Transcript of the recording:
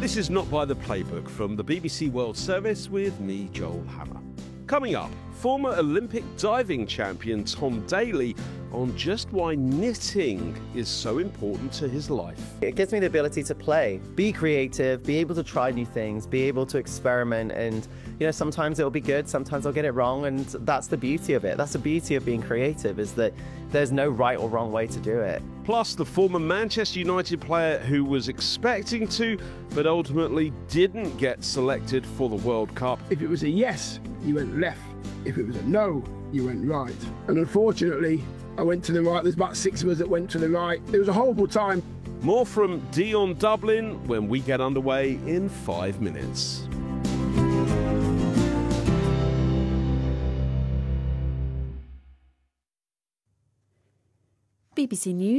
This is Not By the Playbook from the BBC World Service with me, Joel Hammer. Coming up, former Olympic diving champion Tom Daley on just why knitting is so important to his life. It gives me the ability to play, be creative, be able to try new things, be able to experiment, and sometimes it'll be good, sometimes I'll get it wrong, and that's the beauty of it. That's the beauty of being creative, is that there's no right or wrong way to do it. Plus, the former Manchester United player who was expecting to, but ultimately didn't get selected for the World Cup. If it was a yes, you went left. If it was a no, you went right. And unfortunately, I went to the right. There's about 6 of us that went to the right. It was a horrible time. More from Dion Dublin when we get underway in 5 minutes. BBC News.